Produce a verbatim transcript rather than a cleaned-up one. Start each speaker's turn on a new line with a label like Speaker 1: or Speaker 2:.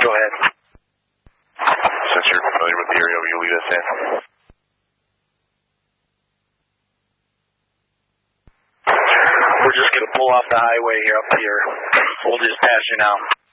Speaker 1: Go ahead.
Speaker 2: Since you're familiar with the area, will you lead us in?
Speaker 1: We're just going to pull off the highway here up here. We'll just pass you now.